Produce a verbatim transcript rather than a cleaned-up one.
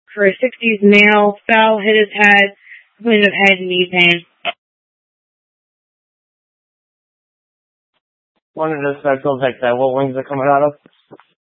for a sixties male, fell, hit his head, complained of head and knee pain. One of the specials like that, what wings are coming out of?